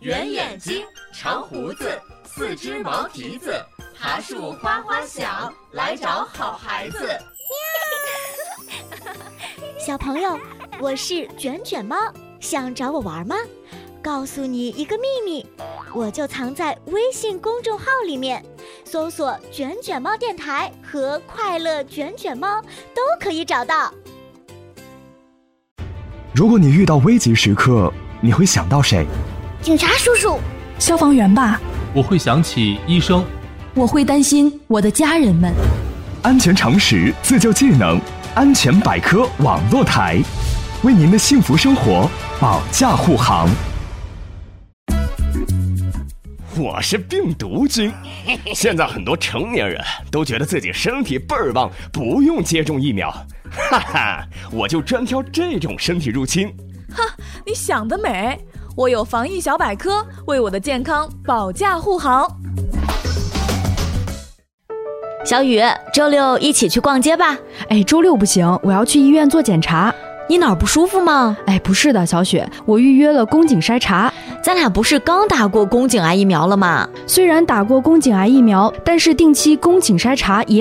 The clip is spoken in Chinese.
圆眼睛，长胡子，四只毛蹄子，爬树花花小，来找好孩子。 小朋友，我是卷卷猫，想找我玩吗？告诉你一个秘密，我就藏在微信公众号里面，搜索卷卷猫电台和快乐卷卷猫都可以找到。 如果你遇到危急时刻，你会想到谁？ 警察叔叔， 消防员吧。 我会想起医生。 我会担心我的家人们。 安全常识，自救技能，安全百科网络台，为您的幸福生活保驾护航。 我是病毒君，现在很多成年人都觉得自己身体倍儿棒，不用接种疫苗，哈哈，我就专挑这种身体入侵。 哈，你想得美！我有防疫小百科，为我的健康保驾护航。 小雨，周六一起去逛街吧。 周六不行，我要去医院做检查。 你哪儿不舒服吗？ 不是的，小雪，我预约了宫颈筛查。 咱俩不是刚打过宫颈癌疫苗了吗？ 虽然打过宫颈癌疫苗，但是定期宫颈筛查也